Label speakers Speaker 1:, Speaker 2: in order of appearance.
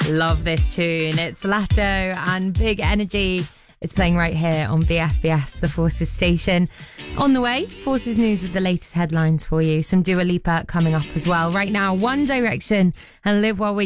Speaker 1: Love this tune. It's Latto and Big Energy. It's playing right here on BFBS, the Forces station. On the way, Forces News with the latest headlines for you. Some Dua Lipa coming up as well. Right now, One Direction and Live While We